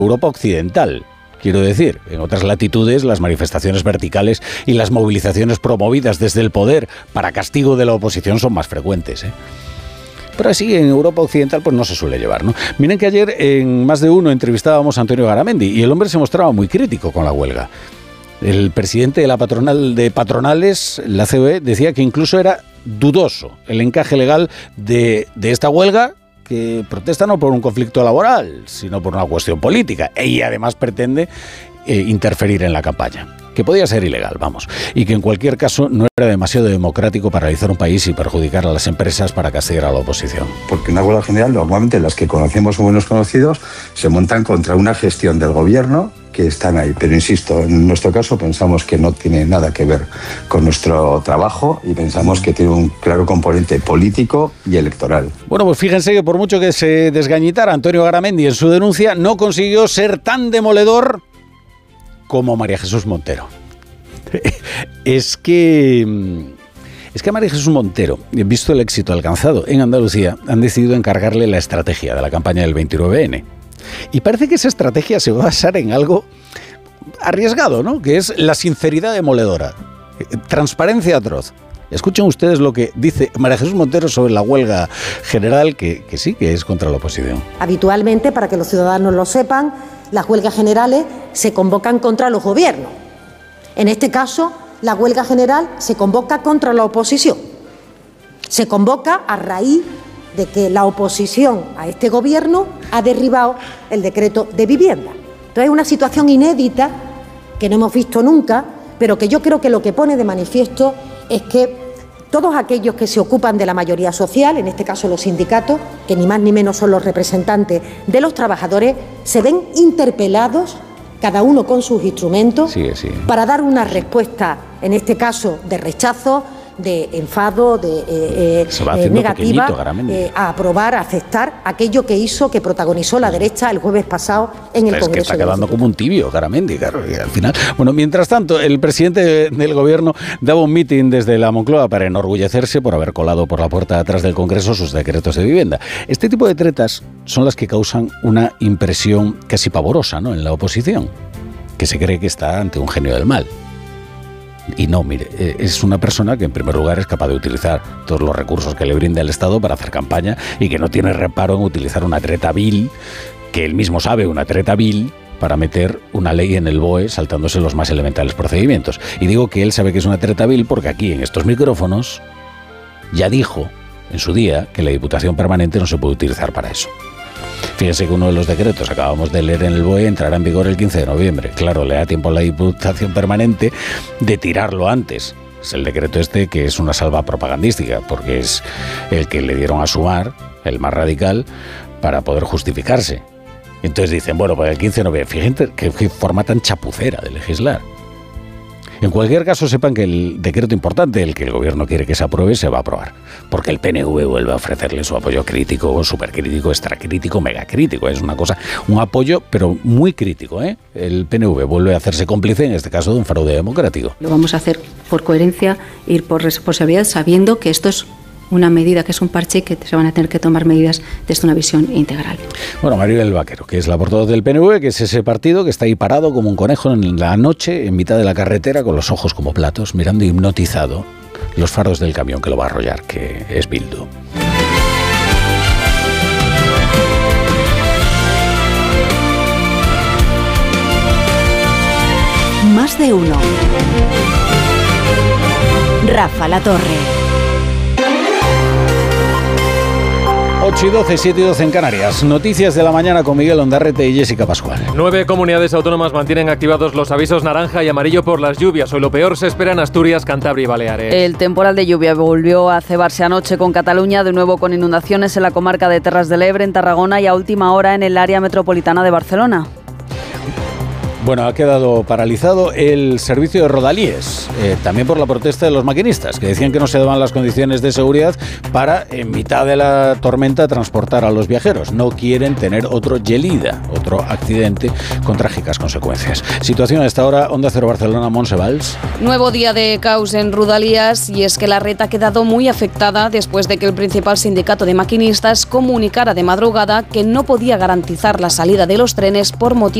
Europa occidental. Quiero decir, en otras latitudes las manifestaciones verticales y las movilizaciones promovidas desde el poder para castigo de la oposición son más frecuentes, ¿eh? Pero así en Europa occidental pues no se suele llevar, ¿no? Miren que ayer en Más de Uno entrevistábamos a Antonio Garamendi y el hombre se mostraba muy crítico con la huelga. El presidente de la patronal de patronales, la COE, decía que incluso era dudoso el encaje legal de esta huelga, que protesta no por un conflicto laboral, sino por una cuestión política. Y además pretende interferir en la campaña, que podía ser ilegal, vamos, y que en cualquier caso no era demasiado democrático paralizar un país y perjudicar a las empresas para castigar a la oposición. Porque una huelga general, normalmente las que conocemos o buenos conocidos, se montan contra una gestión del gobierno que están ahí. Pero insisto, en nuestro caso pensamos que no tiene nada que ver con nuestro trabajo y pensamos que tiene un claro componente político y electoral. Bueno, pues fíjense que por mucho que se desgañitara Antonio Garamendi en su denuncia, no consiguió ser tan demoledor como María Jesús Montero. Es que María Jesús Montero, visto el éxito alcanzado en Andalucía, han decidido encargarle la estrategia de la campaña del 29N. Y parece que esa estrategia se va a basar en algo arriesgado, ¿no? Que es la sinceridad demoledora, transparencia atroz. Escuchen ustedes lo que dice María Jesús Montero sobre la huelga general, que sí, que es contra la oposición. Habitualmente, para que los ciudadanos lo sepan, las huelgas generales se convocan contra los gobiernos. En este caso, la huelga general se convoca contra la oposición. Se convoca a raíz de que la oposición a este gobierno ha derribado el decreto de vivienda. Entonces es una situación inédita que no hemos visto nunca, pero que yo creo que lo que pone de manifiesto es que todos aquellos que se ocupan de la mayoría social, en este caso los sindicatos, que ni más ni menos son los representantes de los trabajadores, se ven interpelados, cada uno con sus instrumentos, para dar una respuesta, en este caso de rechazo, de enfado, de negativa, a aprobar, a aceptar aquello que hizo, que protagonizó la derecha el jueves pasado en el Congreso. Es que está quedando como un tibio Garamendi, claro, y al final. Bueno, mientras tanto, el presidente del gobierno daba un mitin desde la Moncloa para enorgullecerse por haber colado por la puerta de atrás del Congreso sus decretos de vivienda. Este tipo de tretas son las que causan una impresión casi pavorosa, ¿no?, en la oposición, que se cree que está ante un genio del mal. Y no, mire, es una persona que en primer lugar es capaz de utilizar todos los recursos que le brinda el Estado para hacer campaña y que no tiene reparo en utilizar una treta vil, que él mismo sabe, una treta vil, para meter una ley en el BOE saltándose los más elementales procedimientos. Y digo que él sabe que es una treta vil porque aquí en estos micrófonos ya dijo en su día que la Diputación Permanente no se puede utilizar para eso. Fíjense que uno de los decretos que acabamos de leer en el BOE entrará en vigor el 15 de noviembre. Claro, le da tiempo a la Diputación Permanente de tirarlo antes. Es el decreto este que es una salva propagandística, porque es el que le dieron a Sumar, el más radical, para poder justificarse. Entonces dicen, bueno, pues el 15 de noviembre, fíjense qué forma tan chapucera de legislar. En cualquier caso, sepan que el decreto importante, el que el gobierno quiere que se apruebe, se va a aprobar. Porque el PNV vuelve a ofrecerle su apoyo crítico, supercrítico, extracrítico, megacrítico. Es una cosa, un apoyo, pero muy crítico, ¿eh? El PNV vuelve a hacerse cómplice, en este caso, de un fraude democrático. Lo vamos a hacer por coherencia, ir por responsabilidad, sabiendo que esto es una medida, que es un parche y que se van a tener que tomar medidas desde una visión integral. Bueno, Maribel Vaquero, que es la portavoz del PNV, que es ese partido que está ahí parado como un conejo en la noche, en mitad de la carretera, con los ojos como platos, mirando hipnotizado los faros del camión que lo va a arrollar, que es Bildu. Más de uno. Rafa La Torre. 8 y 12, 7 y 12 en Canarias. Noticias de la mañana con Miguel Ondarrete y Jessica Pascual. 9 comunidades autónomas mantienen activados los avisos naranja y amarillo por las lluvias. Hoy lo peor se espera en Asturias, Cantabria y Baleares. El temporal de lluvia volvió a cebarse anoche con Cataluña, de nuevo con inundaciones en la comarca de Terras del Ebre, en Tarragona y a última hora en el área metropolitana de Barcelona. Bueno, ha quedado paralizado el servicio de Rodalies, también por la protesta de los maquinistas, que decían que no se daban las condiciones de seguridad para, en mitad de la tormenta, transportar a los viajeros. No quieren tener otro Gelida, otro accidente con trágicas consecuencias. Situación a esta hora, Onda Cero Barcelona, Montse Valls. Nuevo día de caos en Rodalies, y es que la red ha quedado muy afectada después de que el principal sindicato de maquinistas comunicara de madrugada que no podía garantizar la salida de los trenes por motivo